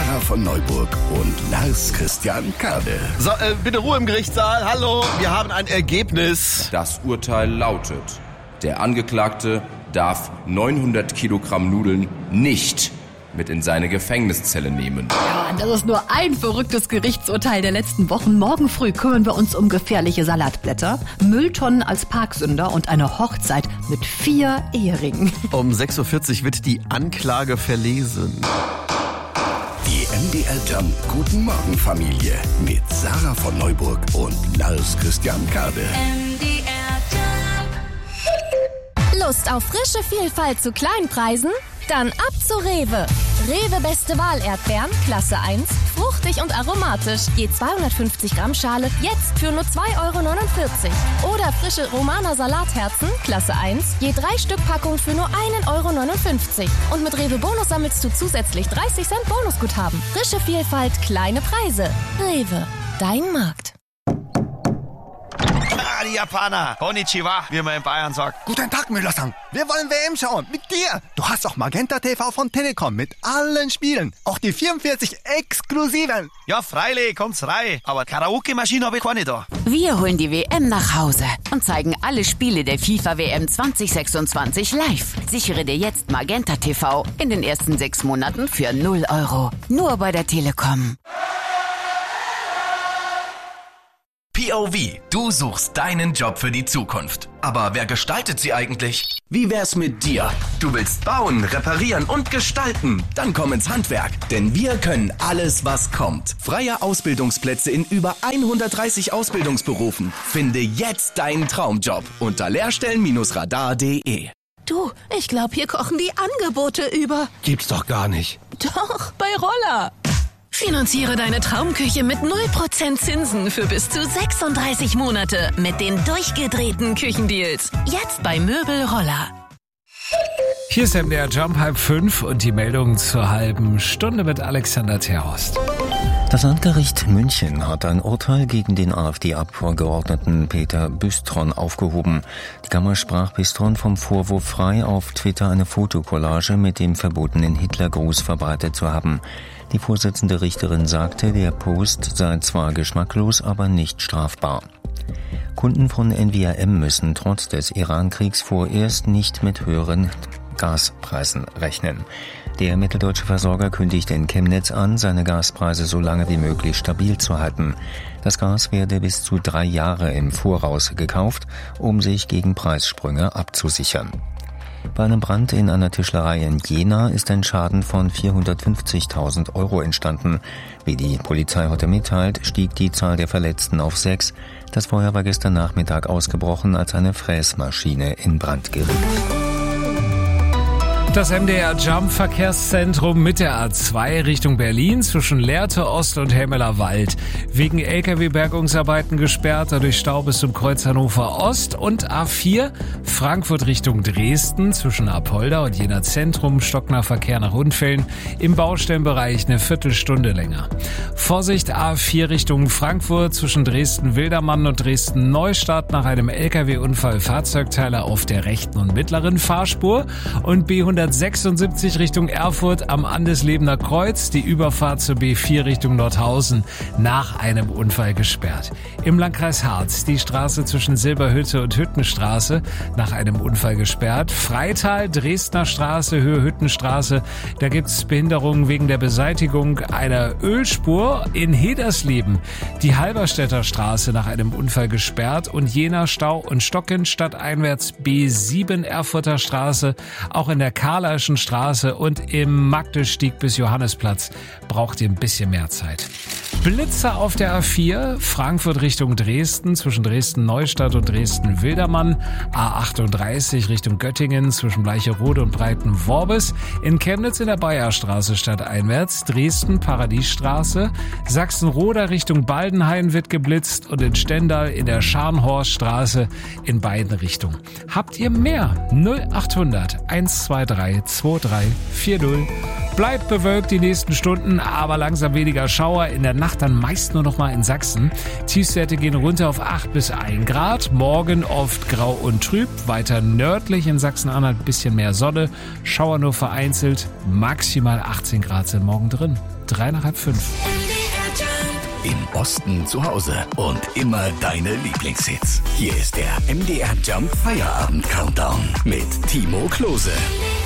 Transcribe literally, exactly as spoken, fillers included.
Sarah von Neuburg und Lars Christian Kade. So, äh, bitte Ruhe im Gerichtssaal. Hallo, wir haben ein Ergebnis. Das Urteil lautet: Der Angeklagte darf neunhundert Kilogramm Nudeln nicht mit in seine Gefängniszelle nehmen. Ja, das ist nur ein verrücktes Gerichtsurteil der letzten Wochen. Morgen früh kümmern wir uns um gefährliche Salatblätter, Mülltonnen als Parksünder und eine Hochzeit mit vier Eheringen. Um sechs Uhr vierzig wird die Anklage verlesen. Die M D R Jump Guten Morgen Familie mit Sarah von Neuburg und Lars Christian Kade. M D R Jump. Lust auf frische Vielfalt zu Kleinpreisen? Dann ab zu Rewe. Rewe Beste Wahl Erdbeeren, Klasse eins, fruchtig und aromatisch. Je zweihundertfünfzig Gramm Schale, jetzt für nur zwei Euro neunundvierzig. Oder frische Romaner Salatherzen, Klasse eins, je drei Stück Packung für nur ein Euro neunundfünfzig. Und mit Rewe Bonus sammelst du zusätzlich dreißig Cent Bonusguthaben. Frische Vielfalt, kleine Preise. Rewe, dein Markt. Ah, die Japaner. Konnichiwa, wie man in Bayern sagt. Guten Tag, Müller-san. Wir wollen W M schauen. Mit dir. Du hast doch Magenta T V von Telekom mit allen Spielen. Auch die vierundvierzig exklusiven. Ja, freilich, kommt's rein. Aber Karaoke-Maschine habe ich keine da. Wir holen die W M nach Hause und zeigen alle Spiele der FIFA W M zwanzig sechsundzwanzig live. Sichere dir jetzt Magenta T V in den ersten sechs Monaten für null Euro. Nur bei der Telekom. P O V, du suchst deinen Job für die Zukunft. Aber wer gestaltet sie eigentlich? Wie wär's mit dir? Du willst bauen, reparieren und gestalten? Dann komm ins Handwerk, denn wir können alles, was kommt. Freie Ausbildungsplätze in über hundertdreißig Ausbildungsberufen. Finde jetzt deinen Traumjob unter lehrstellen radar punkt de. Du, ich glaube, hier kochen die Angebote über. Gibt's doch gar nicht. Doch, bei Roller. Finanziere deine Traumküche mit null Prozent Zinsen für bis zu sechsunddreißig Monate mit den durchgedrehten Küchendeals. Jetzt bei Möbel Roller. Hier ist M D R Jump halb fünf und die Meldung zur halben Stunde mit Alexander Terhorst. Das Landgericht München hat ein Urteil gegen den AfD-Abgeordneten Peter Büstron aufgehoben. Die Kammer sprach Büstron vom Vorwurf frei, auf Twitter eine Fotokollage mit dem verbotenen Hitlergruß verbreitet zu haben. Die Vorsitzende Richterin sagte, der Post sei zwar geschmacklos, aber nicht strafbar. Kunden von N W R M müssen trotz des Iran-Kriegs vorerst nicht mit höheren Gaspreisen rechnen. Der mitteldeutsche Versorger kündigt in Chemnitz an, seine Gaspreise so lange wie möglich stabil zu halten. Das Gas werde bis zu drei Jahre im Voraus gekauft, um sich gegen Preissprünge abzusichern. Bei einem Brand in einer Tischlerei in Jena ist ein Schaden von vierhundertfünfzigtausend Euro entstanden. Wie die Polizei heute mitteilt, stieg die Zahl der Verletzten auf sechs. Das Feuer war gestern Nachmittag ausgebrochen, als eine Fräsmaschine in Brand geriet. Das M D R Jump Verkehrszentrum mit der A zwei Richtung Berlin zwischen Lehrte Ost und Helmeler Wald. Wegen L K W-Bergungsarbeiten gesperrt, dadurch Stau bis zum Kreuz Hannover Ost. Und A vier Frankfurt Richtung Dresden zwischen Apolda und Jena Zentrum. Stockner Verkehr nach Rundfällen im Baustellenbereich eine Viertelstunde länger. Vorsicht A vier Richtung Frankfurt zwischen Dresden-Wildermann und Dresden-Neustadt nach einem L K W-Unfall Fahrzeugteile auf der rechten und mittleren Fahrspur. Und B hundertsechsundsiebzig Richtung Erfurt am Andeslebener Kreuz, die Überfahrt zur B vier Richtung Nordhausen nach einem Unfall gesperrt. Im Landkreis Harz die Straße zwischen Silberhütte und Hüttenstraße nach einem Unfall gesperrt. Freital, Dresdner Straße, Höhe Hüttenstraße, da gibt's Behinderungen wegen der Beseitigung einer Ölspur. In Hedersleben die Halberstädter Straße nach einem Unfall gesperrt und Jena Stau und Stocken stadteinwärts B sieben Erfurter Straße, auch in der Karlaischen Straße und im Magdestieg bis Johannesplatz braucht ihr ein bisschen mehr Zeit. Blitzer auf der A vier, Frankfurt Richtung Dresden, zwischen Dresden-Neustadt und Dresden-Wildermann, A achtunddreißig Richtung Göttingen, zwischen Bleicherode und Breitenworbis, in Chemnitz in der Bayerstraße stadteinwärts, Dresden-Paradiesstraße, Sachsenroda Richtung Baldenhain wird geblitzt und in Stendal in der Scharnhorststraße in beiden Richtungen. Habt ihr mehr? null achthundert eins zwei drei drei zwei drei vier null. Bleibt bewölkt die nächsten Stunden, aber langsam weniger Schauer. In der Nacht dann meist nur noch mal in Sachsen. Tiefstwerte gehen runter auf acht bis ein Grad. Morgen oft grau und trüb. Weiter nördlich in Sachsen-Anhalt bisschen mehr Sonne. Schauer nur vereinzelt. Maximal achtzehn Grad sind morgen drin. Drei nach halb fünf. Im Osten zu Hause und immer deine Lieblingshits. Hier ist der M D R Jump Feierabend Countdown mit Timo Klose.